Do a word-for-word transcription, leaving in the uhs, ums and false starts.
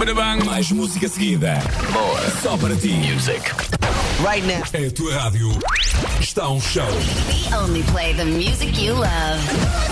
Bang. Mais música seguida. Boa. Só para ti. Music. Right now. É a tua rádio. Está um show. We only play the music you love.